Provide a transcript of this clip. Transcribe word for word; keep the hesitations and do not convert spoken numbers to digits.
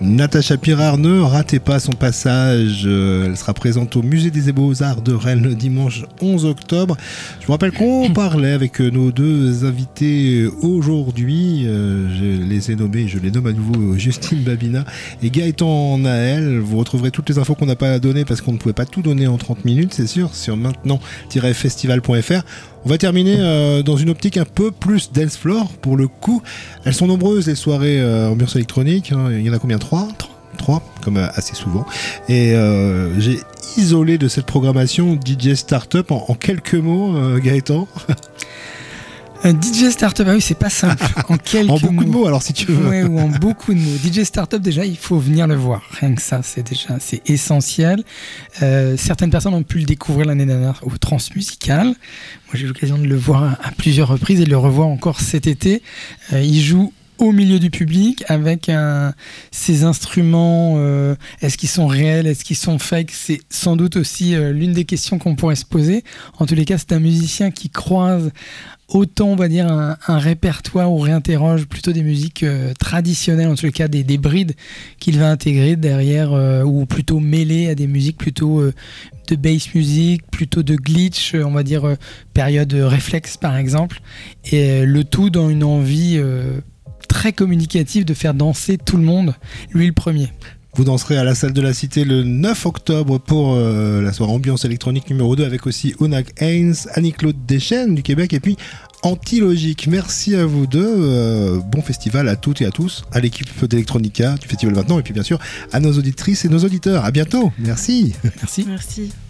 Natacha Pirard, ne ratez pas son passage. Elle sera présente au Musée des Beaux-Arts de Rennes le dimanche onze octobre. Je vous rappelle qu'on parlait avec nos deux invités aujourd'hui. Je les ai nommés, je les nomme à nouveau Justine Babina et Gaëtan Naël. Vous retrouverez toutes les infos qu'on n'a pas données parce qu'on ne pouvait pas tout donner en trente minutes, c'est sûr, sur maintenant tiret festival point f r. On va terminer euh, dans une optique un peu plus dance floor pour le coup. Elles sont nombreuses les soirées euh, ambiance électronique. Hein. Il y en a combien ? Trois ? Trois, comme euh, assez souvent. Et euh, j'ai isolé de cette programmation D J Startup en, en quelques mots, euh, Gaëtan. Un D J Startup, ah oui, c'est pas simple. En quelques en beaucoup mots. de mots, alors si tu veux. Ouais, ou en beaucoup de mots. D J Startup, déjà, il faut venir le voir. Rien que ça, c'est déjà c'est essentiel. Euh, certaines personnes ont pu le découvrir l'année dernière au Transmusical. Moi, j'ai eu l'occasion de le voir à, à plusieurs reprises et de le revoir encore cet été. Euh, il joue au milieu du public avec un, ces instruments, euh, est-ce qu'ils sont réels, est-ce qu'ils sont fake, c'est sans doute aussi euh, l'une des questions qu'on pourrait se poser. En tous les cas, c'est un musicien qui croise autant, on va dire, un, un répertoire ou réinterroge plutôt des musiques euh, traditionnelles, en tous les cas des, des brides qu'il va intégrer derrière, euh, ou plutôt mêler à des musiques plutôt euh, de bass music, plutôt de glitch, on va dire euh, période réflexe par exemple, et euh, le tout dans une envie euh, très communicative de faire danser tout le monde, lui le premier. Vous danserez à la salle de la Cité le neuf octobre pour euh, la soirée ambiance électronique numéro deux avec aussi Onag Haynes, Annie-Claude Deschênes du Québec et puis Antilogique. Merci à vous deux. Euh, bon festival à toutes et à tous, à l'équipe d'Electronica du festival maintenant et puis bien sûr à nos auditrices et nos auditeurs. À bientôt. Merci. Merci. Merci.